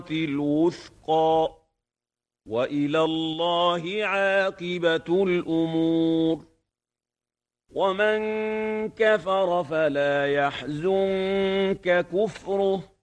الوثقى وإلى الله عاقبة الأمور. ومن كفر فلا يحزنك كفره